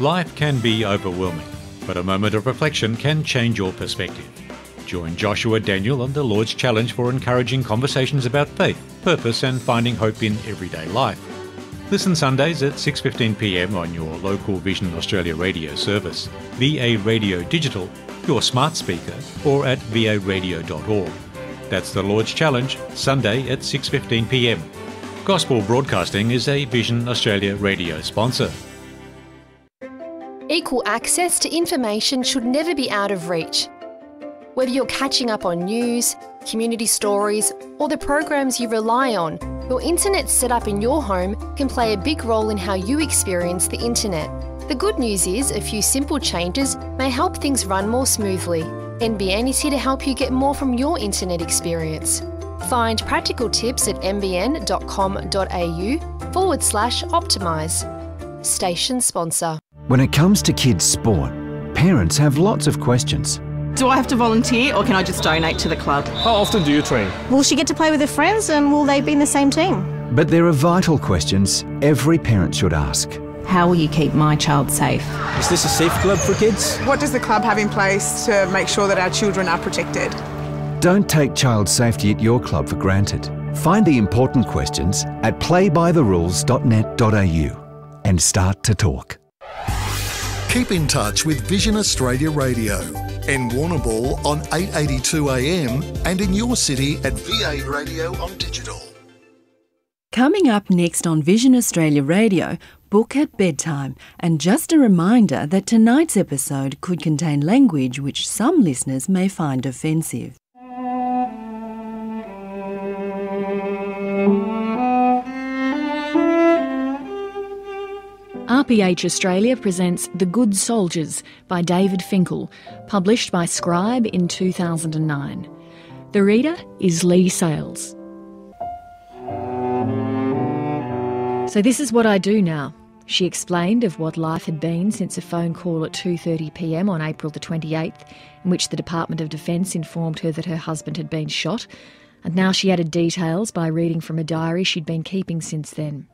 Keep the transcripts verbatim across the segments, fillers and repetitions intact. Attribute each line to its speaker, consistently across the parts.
Speaker 1: Life can be overwhelming, but a moment of reflection can change your perspective. Join Joshua Daniel on the Lord's Challenge for encouraging conversations about faith, purpose and finding hope in everyday life. Listen Sundays at six fifteen p m on your local Vision Australia radio service, V A Radio Digital, your smart speaker, or at v a radio dot org. That's the Lord's Challenge, Sunday at six fifteen p m. Gospel Broadcasting is a Vision Australia radio sponsor.
Speaker 2: Equal access to information should never be out of reach. Whether you're catching up on news, community stories, or the programs you rely on, your internet setup in your home can play a big role in how you experience the internet. The good news is a few simple changes may help things run more smoothly. N B N is here to help you get more from your internet experience. Find practical tips at nbn dot com dot a u forward slash optimise. Station sponsor.
Speaker 3: When it comes to kids' sport, parents have lots of questions.
Speaker 4: Do I have to volunteer or can I just donate to the club?
Speaker 5: How often do you train?
Speaker 6: Will she get to play with her friends and will they be in the same team?
Speaker 3: But there are vital questions every parent should ask.
Speaker 7: How will you keep my child safe?
Speaker 5: Is this a safe club for kids?
Speaker 8: What does the club have in place to make sure that our children are protected?
Speaker 3: Don't take child safety at your club for granted. Find the important questions at play by the rules dot net dot a u and start to talk.
Speaker 9: Keep in touch with Vision Australia Radio in Warrnambool on eight eighty-two A M and in your city at V A Radio on digital.
Speaker 10: Coming up next on Vision Australia Radio, Book at Bedtime, and just a reminder that tonight's episode could contain language which some listeners may find offensive.
Speaker 11: R P H Australia presents The Good Soldiers by David Finkel, published by Scribe in two thousand nine. The reader is Lee Sales. So this is what I do now, she explained of what life had been since a phone call at two thirty p m on April the twenty-eighth, in which the Department of Defence informed her that her husband had been shot, and now she added details by reading from a diary she'd been keeping since then.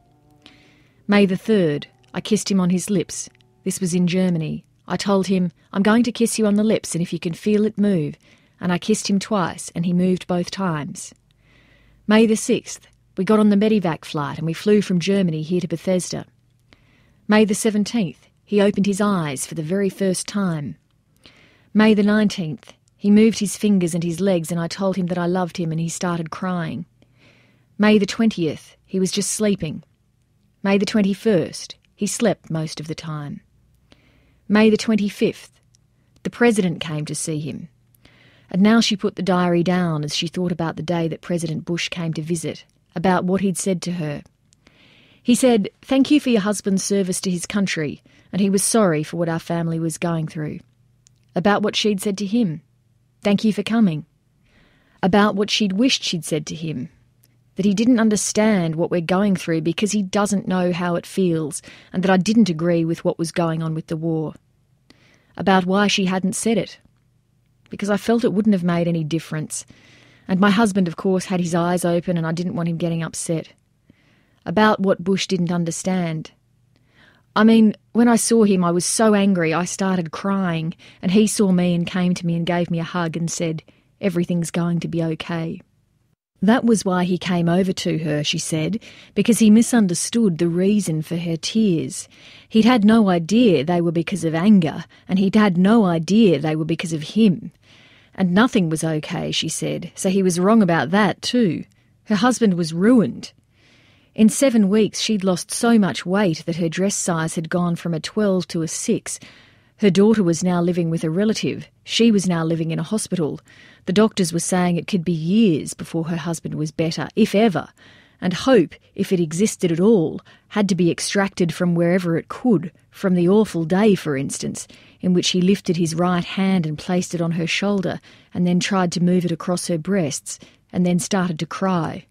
Speaker 11: May the third, I kissed him on his lips. This was in Germany. I told him, I'm going to kiss you on the lips and if you can feel it, move. And I kissed him twice and he moved both times. May the sixth, we got on the Medivac flight and we flew from Germany here to Bethesda. May the seventeenth, he opened his eyes for the very first time. May the nineteenth, he moved his fingers and his legs and I told him that I loved him and he started crying. May the twentieth, he was just sleeping. May the twenty-first, he slept most of the time. May the twenty-fifth, the President came to see him. And now she put the diary down as she thought about the day that President Bush came to visit, about what he'd said to her. He said, thank you for your husband's service to his country, and he was sorry for what our family was going through. About what she'd said to him. Thank you for coming. About what she'd wished she'd said to him. That he didn't understand what we're going through because he doesn't know how it feels, and that I didn't agree with what was going on with the war. About why she hadn't said it. Because I felt it wouldn't have made any difference. And my husband, of course, had his eyes open and I didn't want him getting upset. About what Bush didn't understand. I mean, when I saw him, I was so angry I started crying, and he saw me and came to me and gave me a hug and said, everything's going to be okay. That was why he came over to her, she said, because he misunderstood the reason for her tears. He'd had no idea they were because of anger, and he'd had no idea they were because of him. And nothing was okay, she said, so he was wrong about that too. Her husband was ruined. In seven weeks she'd lost so much weight that her dress size had gone from a twelve to a six. Her daughter was now living with a relative. She was now living in a hospital. The doctors were saying it could be years before her husband was better, if ever, and hope, if it existed at all, had to be extracted from wherever it could, from the awful day, for instance, in which he lifted his right hand and placed it on her shoulder and then tried to move it across her breasts and then started to cry.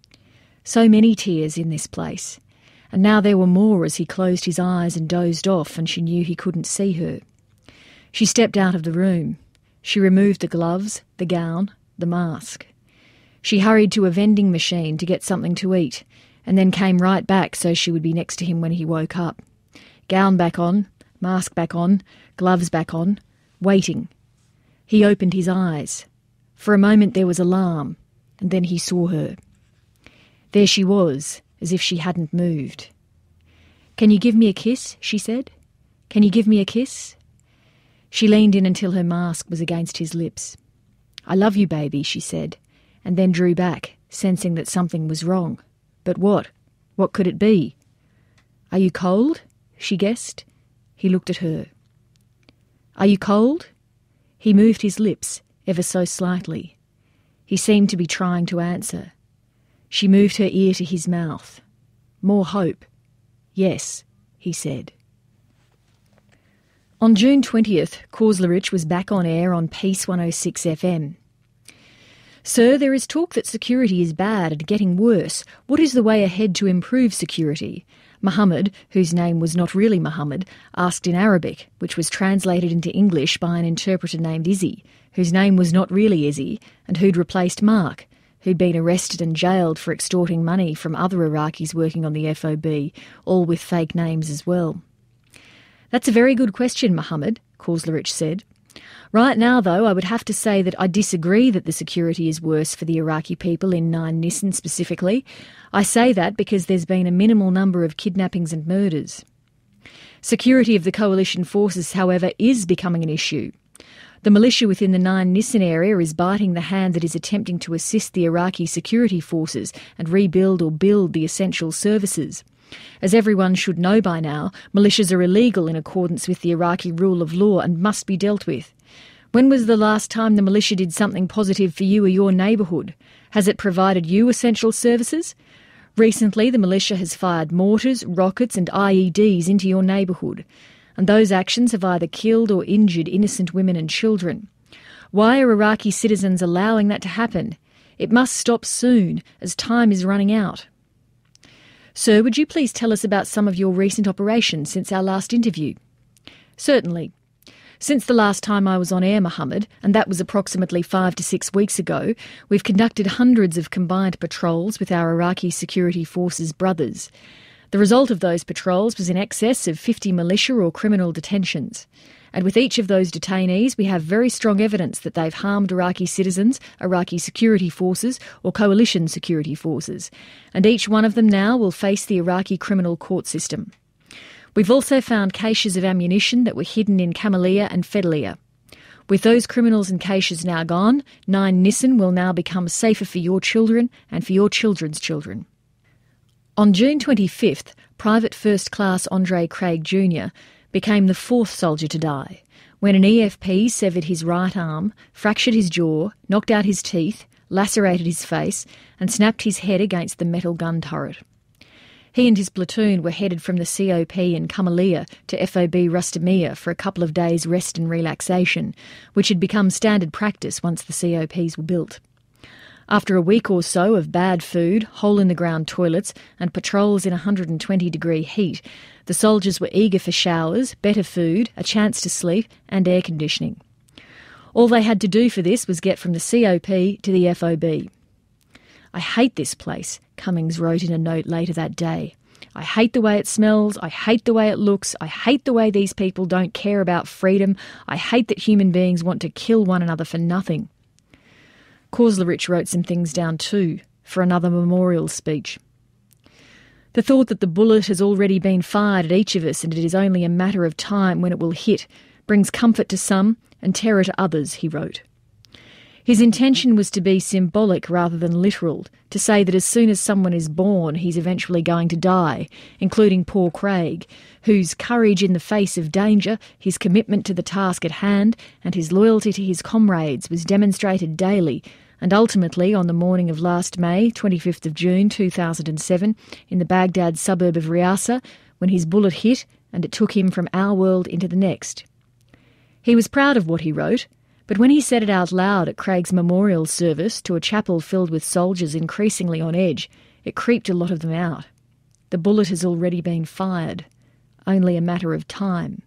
Speaker 11: So many tears in this place, and now there were more as he closed his eyes and dozed off and she knew he couldn't see her. She stepped out of the room. She removed the gloves, the gown, the mask. She hurried to a vending machine to get something to eat and then came right back so she would be next to him when he woke up. Gown back on, Mask back on, gloves back on, waiting. He opened his eyes. For a moment there was alarm, and then he saw her. There she was, as if she hadn't moved. "Can you give me a kiss?" she said. "Can you give me a kiss?" She leaned in until her mask was against his lips. "I love you, baby," she said, and then drew back, sensing that something was wrong. But what? What could it be? "Are you cold?" she guessed. He looked at her. "Are you cold?" He moved his lips ever so slightly. He seemed to be trying to answer. She moved her ear to his mouth. More hope. "Yes," he said. On June twentieth, Korslerich was back on air on Peace one oh six F M. "Sir, there is talk that security is bad and getting worse. What is the way ahead to improve security?" Muhammad, whose name was not really Muhammad, asked in Arabic, which was translated into English by an interpreter named Izzy, whose name was not really Izzy, and who'd replaced Mark, who'd been arrested and jailed for extorting money from other Iraqis working on the F O B, all with fake names as well. "That's a very good question, Muhammad," Korslerich said. "Right now, though, I would have to say that I disagree that the security is worse for the Iraqi people in Nine Nissen specifically. I say that because there's been a minimal number of kidnappings and murders. Security of the coalition forces, however, is becoming an issue. The militia within the Nine Nissen area is biting the hand that is attempting to assist the Iraqi security forces and rebuild or build the essential services. As everyone should know by now, militias are illegal in accordance with the Iraqi rule of law and must be dealt with. When was the last time the militia did something positive for you or your neighbourhood? Has it provided you essential services? Recently, the militia has fired mortars, rockets and I E Ds into your neighbourhood, and those actions have either killed or injured innocent women and children. Why are Iraqi citizens allowing that to happen? It must stop soon, as time is running out. Sir, would you please tell us about some of your recent operations since our last interview? Certainly. Since the last time I was on air, Muhammad, and that was approximately five to six weeks ago, we've conducted hundreds of combined patrols with our Iraqi security forces brothers. The result of those patrols was in excess of fifty militia or criminal detentions. And with each of those detainees, we have very strong evidence that they've harmed Iraqi citizens, Iraqi security forces, or coalition security forces. And each one of them now will face the Iraqi criminal court system. We've also found caches of ammunition that were hidden in Kamalia and Fedalia. With those criminals and caches now gone, Nine Nissen will now become safer for your children and for your children's children. On June twenty-fifth, Private First Class Andre Craig Junior became the fourth soldier to die, when an E F P severed his right arm, fractured his jaw, knocked out his teeth, lacerated his face and snapped his head against the metal gun turret. He and his platoon were headed from the C O P in Kamalia to F O B Rustamia for a couple of days' rest and relaxation, which had become standard practice once the C O Ps were built. After a week or so of bad food, hole-in-the-ground toilets and patrols in one hundred twenty degree heat, the soldiers were eager for showers, better food, a chance to sleep and air conditioning. All they had to do for this was get from the C O P to the F O B. "I hate this place," Cummings wrote in a note later that day. "I hate the way it smells, I hate the way it looks, I hate the way these people don't care about freedom, I hate that human beings want to kill one another for nothing." Korslerich wrote some things down too, for another memorial speech. "The thought that the bullet has already been fired at each of us and it is only a matter of time when it will hit brings comfort to some and terror to others," he wrote. His intention was to be symbolic rather than literal, to say that as soon as someone is born, he's eventually going to die, including poor Craig, whose courage in the face of danger, his commitment to the task at hand, and his loyalty to his comrades was demonstrated daily, and ultimately on the morning of last May, twenty-fifth of June two thousand seven, in the Baghdad suburb of Riasa, when his bullet hit and it took him from our world into the next. He was proud of what he wrote, but when he said it out loud at Craig's memorial service to a chapel filled with soldiers increasingly on edge, it creeped a lot of them out. The bullet has already been fired. Only a matter of time.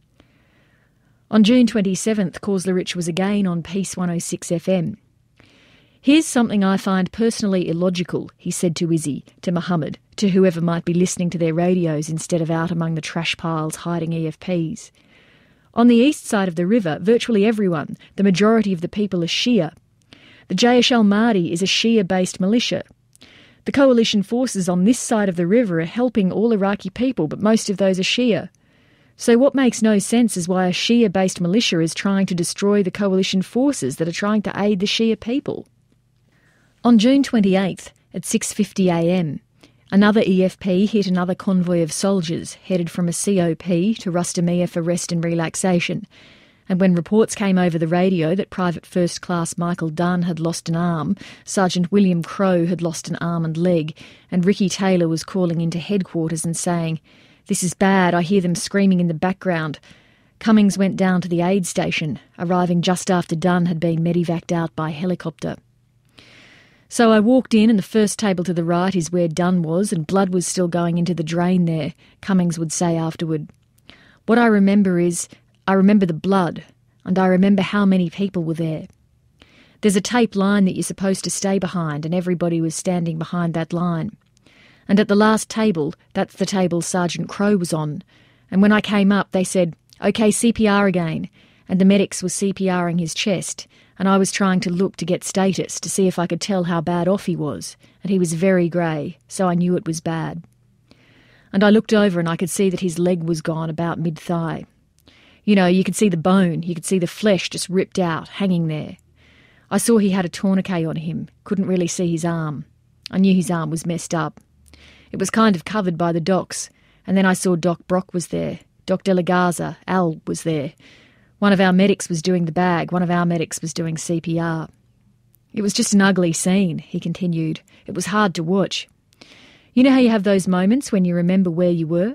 Speaker 11: On June twenty-seventh, Korslerich was again on Peace one oh six F M. "Here's something I find personally illogical," he said to Izzy, to Muhammad, to whoever might be listening to their radios instead of out among the trash piles hiding E F Ps. On the east side of the river, virtually everyone, the majority of the people, are Shia. The Jaish al-Mahdi is a Shia-based militia. The coalition forces on this side of the river are helping all Iraqi people, but most of those are Shia. So what makes no sense is why a Shia-based militia is trying to destroy the coalition forces that are trying to aid the Shia people. On June twenty-eighth, at six fifty a m, another E F P hit another convoy of soldiers headed from a C O P to Rustamia for rest and relaxation, and when reports came over the radio that Private First Class Michael Dunn had lost an arm, Sergeant William Crowe had lost an arm and leg, and Ricky Taylor was calling into headquarters and saying, "This is bad, I hear them screaming in the background," Cummings went down to the aid station, arriving just after Dunn had been medevaced out by helicopter. So I walked in, and the first table to the right is where Dunn was, and blood was still going into the drain there, Cummings would say afterward. What I remember is, I remember the blood, and I remember how many people were there. There's a tape line that you're supposed to stay behind, and everybody was standing behind that line. And at the last table, that's the table Sergeant Crowe was on, and when I came up they said, "OK, C P R again," and the medics were C P R ing his chest, and I was trying to look to get status to see if I could tell how bad off he was, and he was very grey, so I knew it was bad. And I looked over and I could see that his leg was gone about mid-thigh. You know, you could see the bone, you could see the flesh just ripped out, hanging there. I saw he had a tourniquet on him, couldn't really see his arm. I knew his arm was messed up. It was kind of covered by the docs, and then I saw Doc Brock was there, Doc De La Garza, Al was there. One of our medics was doing the bag, one of our medics was doing C P R. It was just an ugly scene, he continued. It was hard to watch. You know how you have those moments when you remember where you were?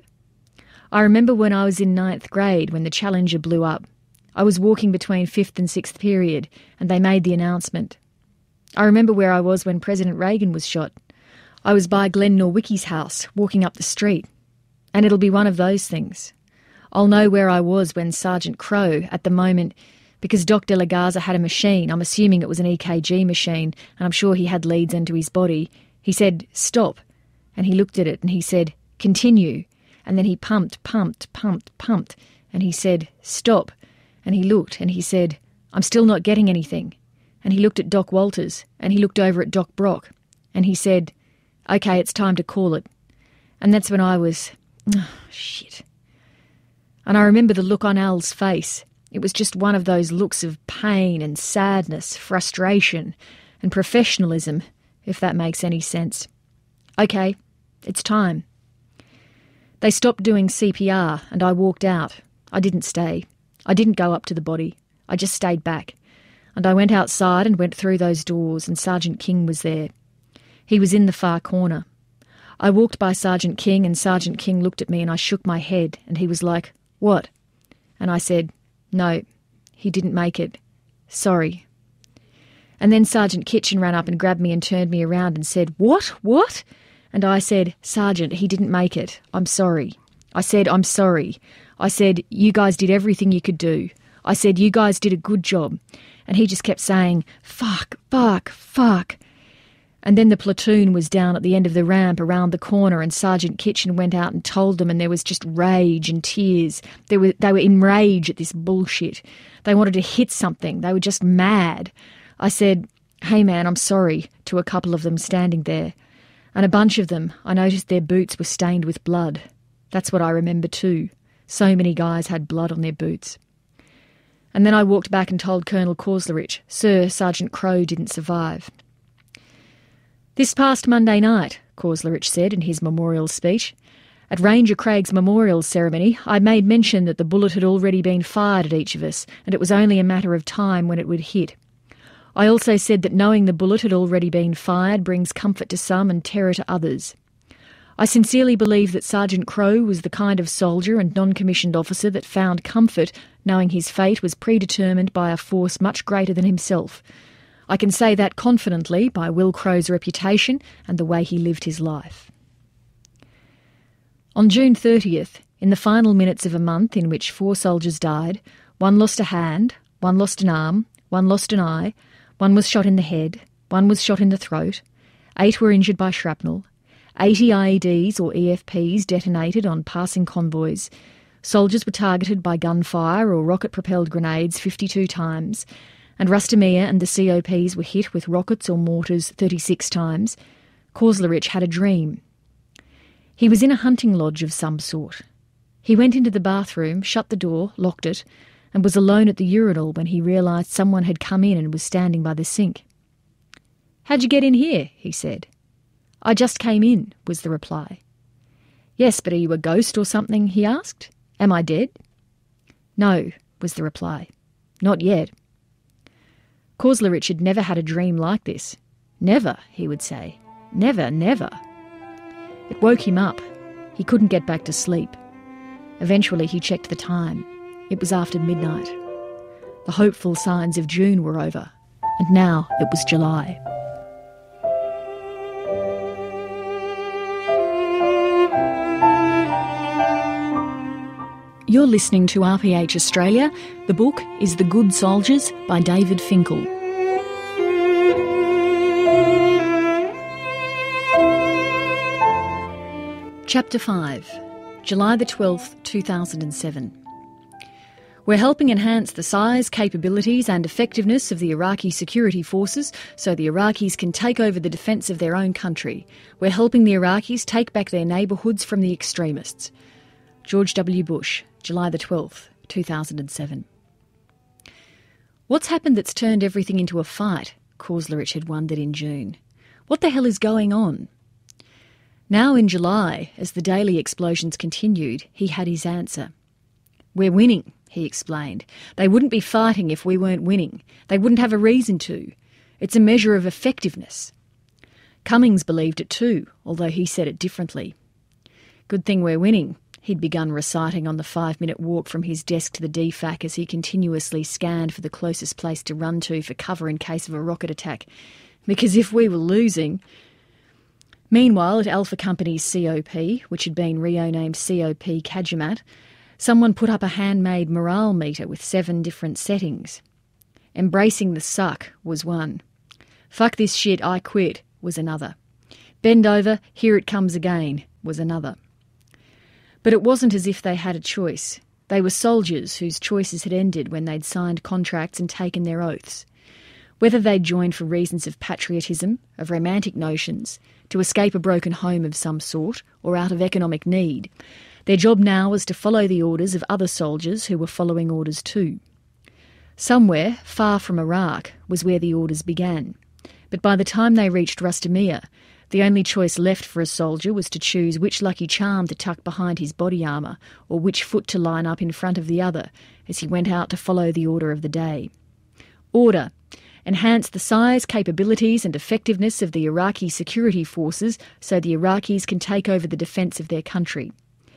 Speaker 11: I remember when I was in ninth grade when the Challenger blew up. I was walking between fifth and sixth period, and they made the announcement. I remember where I was when President Reagan was shot. I was by Glenn Norwicki's house, walking up the street. And it'll be one of those things. I'll know where I was when Sergeant Crowe, at the moment, because Doc De La Garza had a machine, I'm assuming it was an E K G machine, and I'm sure he had leads into his body. He said, "Stop," and he looked at it and he said, "Continue," and then he pumped, pumped, pumped, pumped, and he said, "Stop," and he looked and he said, "I'm still not getting anything," and he looked at Doc Walters and he looked over at Doc Brock and he said, "OK, it's time to call it," and that's when I was, oh, shit. And I remember the look on Al's face. It was just one of those looks of pain and sadness, frustration and professionalism, if that makes any sense. OK, it's time. They stopped doing C P R and I walked out. I didn't stay. I didn't go up to the body. I just stayed back. And I went outside and went through those doors, and Sergeant King was there. He was in the far corner. I walked by Sergeant King and Sergeant King looked at me and I shook my head and he was like, "What?" And I said, "No, he didn't make it. Sorry." And then Sergeant Kitchen ran up and grabbed me and turned me around and said, "What? What?" And I said, "Sergeant, he didn't make it. I'm sorry." I said, "I'm sorry." I said, "You guys did everything you could do." I said, "You guys did a good job." And he just kept saying, "Fuck, fuck, fuck." And then the platoon was down at the end of the ramp around the corner and Sergeant Kitchen went out and told them, and there was just rage and tears. They were, they were enraged at this bullshit. They wanted to hit something. They were just mad. I said, "Hey man, I'm sorry," to a couple of them standing there. And a bunch of them, I noticed their boots were stained with blood. That's what I remember too. So many guys had blood on their boots. And then I walked back and told Colonel Korslerich, "Sir, Sergeant Crowe didn't survive." "This past Monday night," Korslerich said in his memorial speech, "at Ranger Craig's memorial ceremony, I made mention that the bullet had already been fired at each of us, and it was only a matter of time when it would hit. I also said that knowing the bullet had already been fired brings comfort to some and terror to others. I sincerely believe that Sergeant Crowe was the kind of soldier and non-commissioned officer that found comfort knowing his fate was predetermined by a force much greater than himself. I can say that confidently by Will Crowe's reputation and the way he lived his life." On June thirtieth, in the final minutes of a month in which four soldiers died, one lost a hand, one lost an arm, one lost an eye, one was shot in the head, one was shot in the throat, eight were injured by shrapnel, eighty I E Ds or E F Ps detonated on passing convoys. Soldiers were targeted by gunfire or rocket-propelled grenades fifty-two times, and Rustamia and the C O Ps were hit with rockets or mortars thirty-six times. Korslerich had a dream. He was in a hunting lodge of some sort. He went into the bathroom, shut the door, locked it, and was alone at the urinal when he realised someone had come in and was standing by the sink. "How'd you get in here?" he said. "I just came in," was the reply. "Yes, but are you a ghost or something?" he asked. "Am I dead?" "No," was the reply. "Not yet." Korslerich had never had a dream like this. Never, he would say. Never, never. It woke him up. He couldn't get back to sleep. Eventually he checked the time. It was after midnight. The hopeful signs of June were over, and now it was July. You're listening to R P H Australia. The book is The Good Soldiers by David Finkel. Chapter five, July the twelfth, two thousand seven. We're helping enhance the size, capabilities and effectiveness of the Iraqi security forces so the Iraqis can take over the defence of their own country. We're helping the Iraqis take back their neighbourhoods from the extremists. George W. Bush, July the twelfth, two thousand seven. What's happened that's turned everything into a fight? Korslerich had wondered in June. What the hell is going on? Now in July, as the daily explosions continued, he had his answer. "We're winning," he explained. "They wouldn't be fighting if we weren't winning. They wouldn't have a reason to. It's a measure of effectiveness." Cummings believed it too, although he said it differently. "Good thing we're winning," he'd begun reciting on the five-minute walk from his desk to the D FAC as he continuously scanned for the closest place to run to for cover in case of a rocket attack. "Because if we were losing..." Meanwhile, at Alpha Company's C O P, which had been renamed C O P Kajimat, someone put up a handmade morale meter with seven different settings. Embracing the suck was one. Fuck this shit, I quit was another. Bend over, here it comes again was another. But it wasn't as if they had a choice. They were soldiers whose choices had ended when they'd signed contracts and taken their oaths. Whether they'd joined for reasons of patriotism, of romantic notions, to escape a broken home of some sort, or out of economic need, their job now was to follow the orders of other soldiers who were following orders too. Somewhere, far from Iraq, was where the orders began. But by the time they reached Rustamia, the only choice left for a soldier was to choose which lucky charm to tuck behind his body armour, or which foot to line up in front of the other, as he went out to follow the order of the day. Order. Enhance the size, capabilities and effectiveness of the Iraqi security forces so the Iraqis can take over the defence of their country.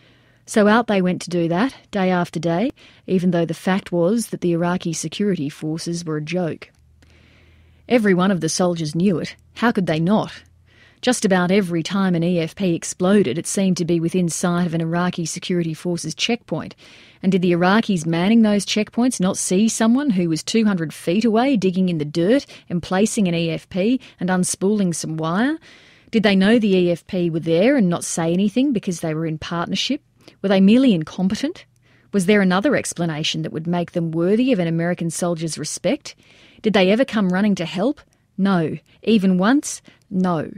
Speaker 11: So out they went to do that, day after day, even though the fact was that the Iraqi security forces were a joke. Every one of the soldiers knew it. How could they not? Just about every time an E F P exploded, it seemed to be within sight of an Iraqi security forces checkpoint. And did the Iraqis manning those checkpoints not see someone who was two hundred feet away digging in the dirt and placing an E F P and unspooling some wire? Did they know the E F P were there and not say anything because they were in partnership? Were they merely incompetent? Was there another explanation that would make them worthy of an American soldier's respect? Did they ever come running to help? No. Even once? No.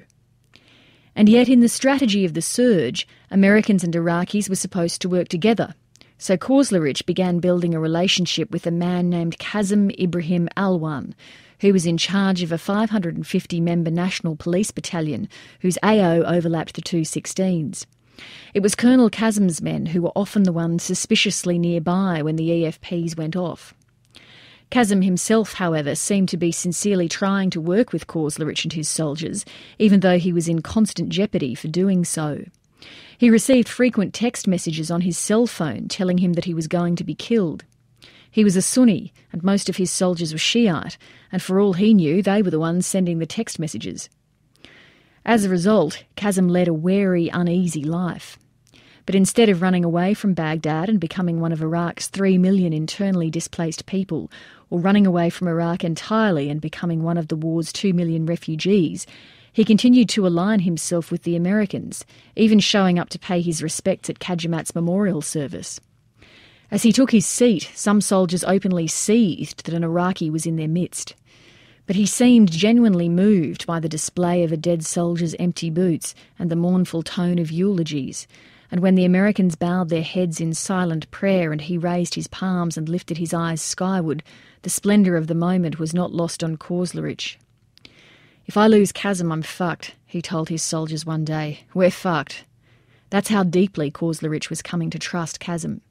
Speaker 11: And yet in the strategy of the surge, Americans and Iraqis were supposed to work together. So Korslerich began building a relationship with a man named Kazem Ibrahim Alwan, who was in charge of a five hundred fifty member National Police Battalion, whose A O overlapped the two sixteens. It was Colonel Kazem's men who were often the ones suspiciously nearby when the E F Ps went off. Kazem himself, however, seemed to be sincerely trying to work with Korslerich and his soldiers, even though he was in constant jeopardy for doing so. He received frequent text messages on his cell phone telling him that he was going to be killed. He was a Sunni, and most of his soldiers were Shiite, and for all he knew, they were the ones sending the text messages. As a result, Kazem led a wary, uneasy life. But instead of running away from Baghdad and becoming one of Iraq's three million internally displaced people, or running away from Iraq entirely and becoming one of the war's two million refugees, He continued to align himself with the Americans, even showing up to pay his respects at Kajimat's memorial service. As he took his seat, some soldiers openly seethed that an Iraqi was in their midst. But he seemed genuinely moved by the display of a dead soldier's empty boots and the mournful tone of eulogies, and when the Americans bowed their heads in silent prayer and he raised his palms and lifted his eyes skyward, the splendour of the moment was not lost on Koslorich. "If I lose Kazim, I'm fucked," he told his soldiers one day. "We're fucked." That's how deeply Koslorich was coming to trust Kazim.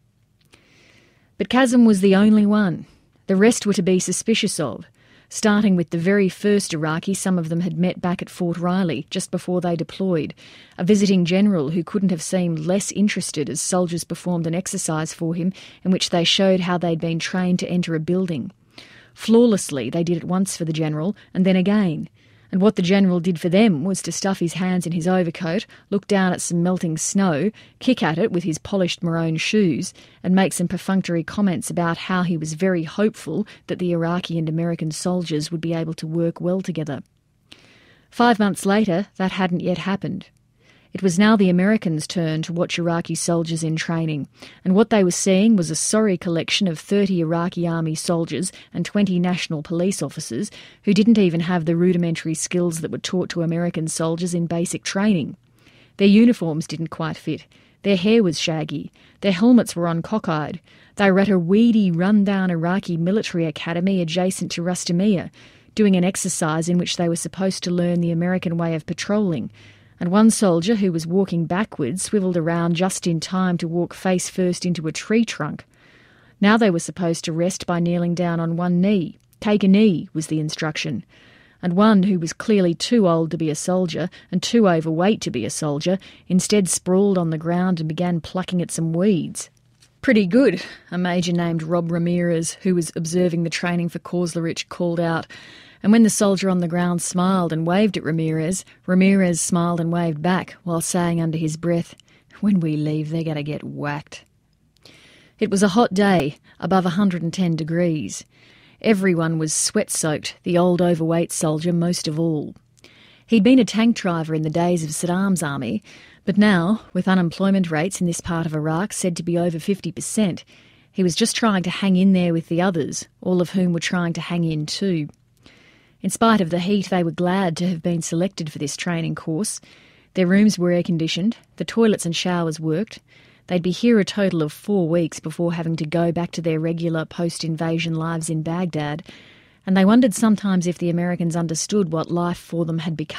Speaker 11: But Kazim was the only one. The rest were to be suspicious of, starting with the very first Iraqi some of them had met back at Fort Riley just before they deployed, a visiting general who couldn't have seemed less interested as soldiers performed an exercise for him in which they showed how they'd been trained to enter a building. Flawlessly, they did it once for the general and then again. And what the general did for them was to stuff his hands in his overcoat, look down at some melting snow, kick at it with his polished maroon shoes, and make some perfunctory comments about how he was very hopeful that the Iraqi and American soldiers would be able to work well together. Five months later, that hadn't yet happened. It was now the Americans' turn to watch Iraqi soldiers in training, and what they were seeing was a sorry collection of thirty Iraqi army soldiers and twenty national police officers who didn't even have the rudimentary skills that were taught to American soldiers in basic training. Their uniforms didn't quite fit, their hair was shaggy, their helmets were uncockeyed, they were at a weedy, run-down Iraqi military academy adjacent to Rustamia, doing an exercise in which they were supposed to learn the American way of patrolling, and one soldier who was walking backwards swiveled around just in time to walk face first into a tree trunk. Now they were supposed to rest by kneeling down on one knee. Take a knee, was the instruction. And one who was clearly too old to be a soldier and too overweight to be a soldier instead sprawled on the ground and began plucking at some weeds. "Pretty good," a major named Rob Ramirez, who was observing the training for Koslorich, called out. And when the soldier on the ground smiled and waved at Ramirez, Ramirez smiled and waved back while saying under his breath, "When we leave, they're going to get whacked." It was a hot day, above one hundred ten degrees. Everyone was sweat-soaked, the old overweight soldier most of all. He'd been a tank driver in the days of Saddam's army, but now, with unemployment rates in this part of Iraq said to be over fifty percent, he was just trying to hang in there with the others, all of whom were trying to hang in too. In spite of the heat, they were glad to have been selected for this training course. Their rooms were air-conditioned, the toilets and showers worked. They'd be here a total of four weeks before having to go back to their regular post-invasion lives in Baghdad, and they wondered sometimes if the Americans understood what life for them had become.